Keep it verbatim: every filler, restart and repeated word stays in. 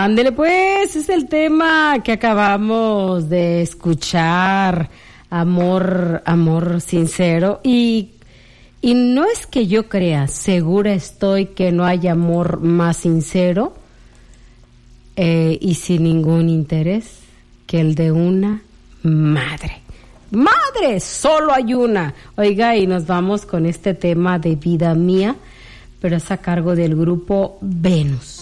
Ándele pues, es el tema que acabamos de escuchar, amor, amor sincero, y, y no es que yo crea, segura estoy que no hay amor más sincero eh, y sin ningún interés que el de una madre. ¡Madre! Solo hay una. Oiga, y nos vamos con este tema de Vida Mía, pero es a cargo del grupo Venus.